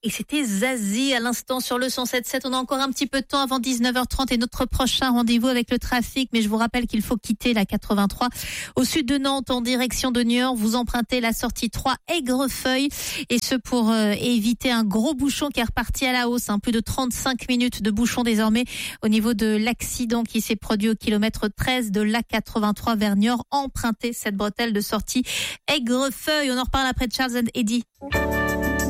Et c'était Zazie à l'instant sur le 107.7. On a encore un petit peu de temps avant 19h30 et notre prochain rendez-vous avec le trafic. Mais je vous rappelle qu'il faut quitter la 83 au sud de Nantes en direction de Niort. Vous empruntez la sortie 3 Aigrefeuille et ce pour éviter un gros bouchon qui est reparti à la hausse. Plus de 35 minutes de bouchon désormais au niveau de l'accident qui s'est produit au kilomètre 13 de la 83 vers Niort. Empruntez cette bretelle de sortie Aigrefeuille. On en reparle après de Charles and Eddie.